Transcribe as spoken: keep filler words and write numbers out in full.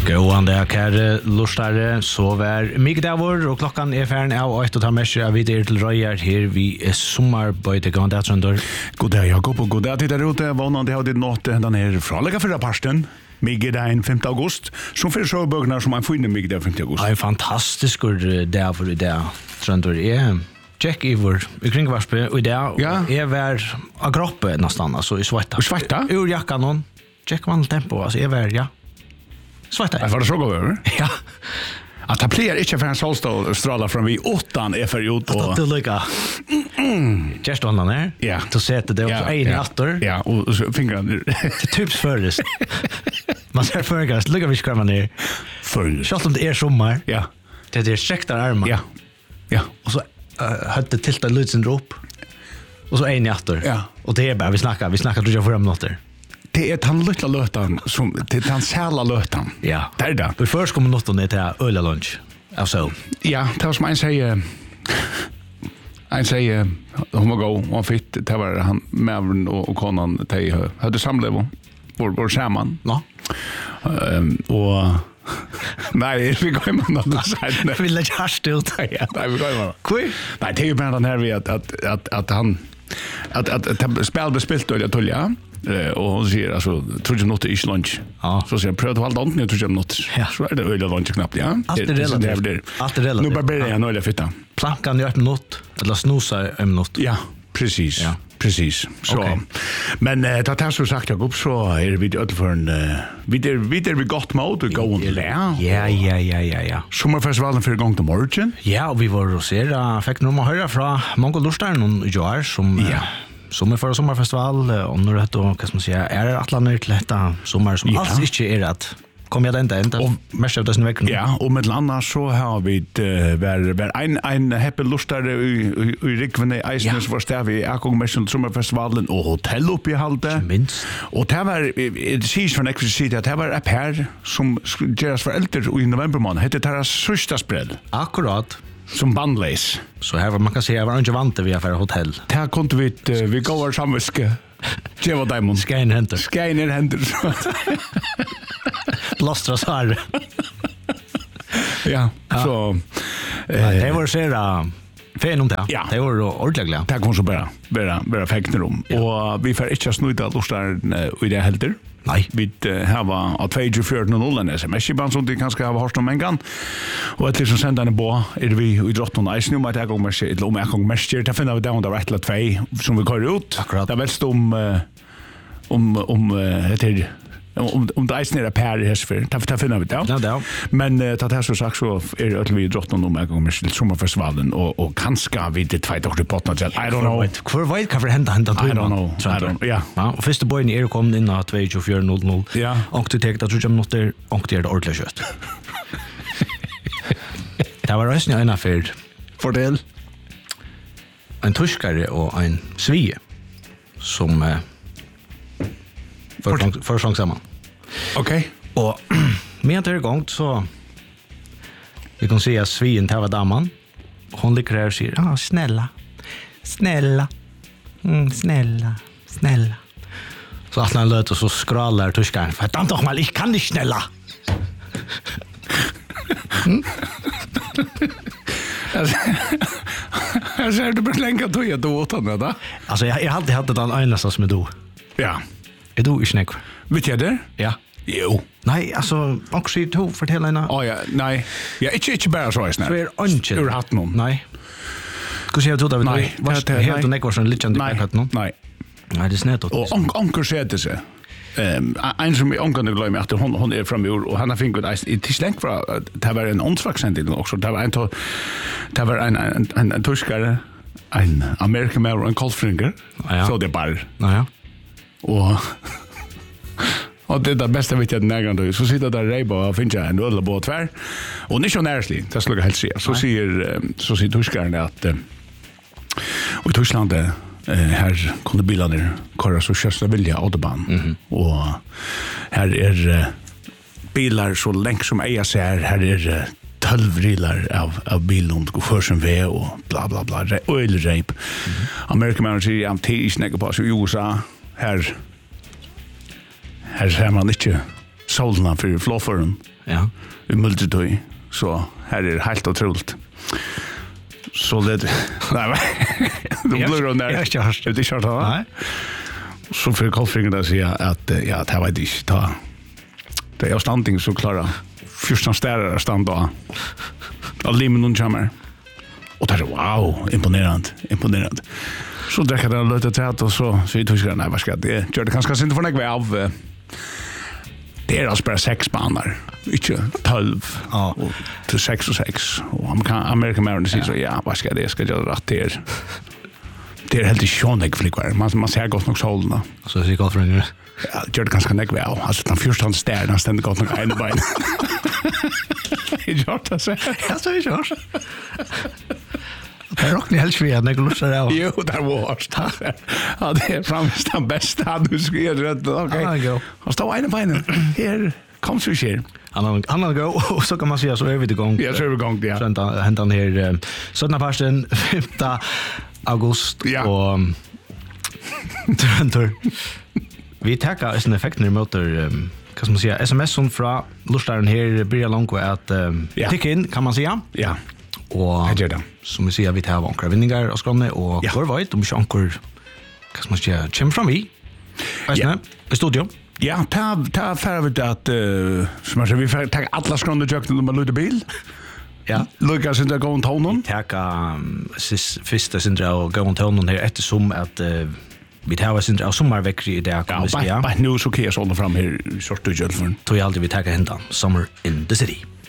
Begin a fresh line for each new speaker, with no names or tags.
Gåan det kære lustare, så vær mykje davor, og klokkan er færen av åtte og tar messer av videre til Røyer her vi er sommarbøyde gåan det, Trønder.
God dag, Jakob, og god dag til der ute. Vånande har ditt nått den her fralega fyrra parsten. Migge den femte august, som fyrir sjåbøkene som man finner migge den femte august.
Ja, fantastisk dag for i dag, Trønder. Jeg Jack Ivor i kringvarspe, og i dag
ja.
Jeg var av kroppe nesten, altså i svarta.
I svarta?
Ur jakkan hon. Jack vann tempo, altså jeg var, ja. Svarta.
Jeg var det så gå over?
Ja.
At det pleier ikke for en solstål strala fram vi åttan er period.
Og det lykka. Kjærst hånda her.
Ja.
Til sete det, og så en i atter.
Ja, og så fingrene.
Til typs først. Man ser førgast, lykka vi skrar man ned.
Førgast.
Selv om det er sommar.
Ja.
Det er strekta armar.
Ja. Ja.
Og så uh, høtte tilta lydsin drop. Og så en i atter.
Ja.
Og det er bare, vi snakkar, vi snakkar tror jeg for minutter.
Det är den lilla lötan som det den sälla lötan.
Ja.
Det är det.
Vi först kommer något ner till öl lunch. Alltså.
Ja, det var som en säger en säger hon var gå och fitt det var han med och, och konan de hade samlevo vår vår samman.
Ja.
Ehm och nej, vi går man då så här.
Vi vill ha stilt.
Ja, nej, vi går man.
Kul.
Nej, det är ju bara den här vi att att att att han att att, att spel bespilt och tulja. Eh och hon säger alltså tror jag något i lunch.
Ja.
Så säger jag pröva allt annat nu tror jag något.
Ja.
Så är det öl lunch knappt, ja.
Allt är relativt. Allt är relativt.
Nu bara börjar jag nöjda fitta.
Plankan i ett minut eller snosa i en minut.
Ja, precis.
Ja.
Precis. Så.
Okay.
Men eh det har så sagt Jakob så är vi öll för en uh, vi där vi där vi gott mode och gå och lära.
Ja, ja, ja, ja, ja.
Sommarfestivalen för gång till morgon.
Ja, och vi var och ser fick nog höra från många lustar någon jar som
Ja.
Sommar för sommarfestival och nu det då vad ska man säga är det Atlanter till detta sommar som
ja.
alls inte är att kom jag ända ända och mest av dessa veckor.
Ja, och med landa så har vi uh, var var en en happy lustare i i Rikvene Eisnes var där vi är gång med sommarfestivalen och hotell uppe i Halde.
Minst.
Och det var det ses från exklusivitet att det var ett par som deras föräldrar i november månad hette deras sista spräll.
Akkurat.
Som bandleis.
Så här var man kan säga var inte vant vi affär hotell.
Där kunde vi uh, vi går samviske. Det var diamond.
Skein händer.
Skeiner händer.
Plåstra svar.
Ja, så
eh det var så där fan om det.
Ja.
Det var ordentligt glad.
det kom så bara bara bara fäkter om. Och vi får inte snuta lustar i det heller.
Nej.
Vi uh, har var att två fjorton noll en sms-band som det kanske har hört om en gång. Och att liksom sända en på är vi i drottning Ice nu med att gång med ett om jag gång mest det finner vi down där rätt eller två som vi kör ut.
Akkurat.
Det väl om uh, om om heter om om det är nere per här för ta ta finna vi det.
Ja, det.
Men uh, det här så sagt så är det vi drottning om jag gång med sommarfestivalen och och kanske vi det två dagar på något sätt. I don't know.
Kvar vet kan för hända hända
I don't know. I don't. Ja.
Ja, och första boyen är kom in att tjugofyra noll noll.
Ja.
Och du tänkte att du jam något där och det är det ordentligt kött. Det var resten en affär.
Fördel.
En tyskare och en svie som eh för för sång samman.
Okej.
Och med det gång så vi kan se att svien tar damen. Hon ligger där och säger, ah, snälla, snälla, mm, snälla, snälla. Så att han lät och så skrallar tyskaren, verdammt doch mal, ich kann nicht schneller.
mm? Jag ser du bara länka då jag då åt han det.
Alltså jag jag hade hade den ena som är då.
Ja.
Är du i snack?
Vet jag det?
Ja.
Jo.
Nej, alltså också du fortælla henne.
Oh ja, nej. Ja, inte inte bara så är snä.
Så är onkel.
Ur hatt någon.
Nej. Hur ser du då?
Nej,
vad det helt och nekvar sån liten
nej,
hatt någon.
nej.
Nej, det är snett åt.
Och onk onkel säger det så. Ehm en som onkel nu glömmer att hon hon är från ur och han har finkat i till slänk för det var en onsvaxent också. Det var en det var en en en, en tyskare, en American man och en Kolfringer.
Ja.
Så det bara.
Ja.
Och och det är det bästa vet jag när då så sitter där Reibo och finns en öl på tvär och inte så närsligt det skulle jag helst säga så säger så säger tyskaren att och i Tyskland eh här kunde bilarna köra så körs det vilja autobahn mm-hmm. och här är bilar så länge som jag ser här är tolv rilar av av bilen går för som ve och bla bla bla ölrep mm-hmm. American manager am T snacka på så U S A här här ser man inte solarna för flåfören.
Ja.
I multitøy. Så här är helt otroligt. Så det nej, det blir då när.
Jag kör.
Det är kört va? Nej. Så för Kolfringen där säger att ja, det var inte ta. Det är standing så klara. Första städer standa. All limon kommer. Och det är wow, imponerande, imponerande. Så dricker det lite tät och så så vi tog nej vad ska det? Gör det kanske inte för något av. Det är alltså bara sex banor. Inte tolv. Ja. Och till sex och sex. Och man kan American Mariner säger så ja, vad ska det? Ska jag göra rätt där? Det är helt skönt flickvar. Man man ser gott nog solen.
Så ser gott för
ja, gör det ganska näck väl. Alltså den första han stär den ständer gott nog en ben. Jag gör det så.
Ja, så är det. Det är också helt svårt när du lustar av.
Jo, det var det. Ja, det är framförst den bästa. Du ska göra rätt. Okej. Och stå en ben. Här kom så sker.
Han han gå och så kan man säga så är vi igång.
Ja, så är vi igång det.
Så hämtar han här sjuttonde parten femte augusti och Tröntor. Vi tackar oss en effekt när motor vad ska man säga S M S som från lustaren här blir långt att ticka in kan man säga.
Ja.
Och som vi ser vi tar ankra vinningar och skramne och går vet om chankor vad ska man säga chim från vi. Ja. I studio.
Ja, ta ta för vi att som vi får ta alla skramne jökna de lite bil. Ja, Lucas inte gå on tonen.
Tacka första syndra och gå on tonen här eftersom att vi tar oss inte av sommarveckor i det kommer
vi se. Ja, men nu så kan jag sålla fram här i sorts och jölfern.
Tog jag alltid vi tacka hända Summer in the City.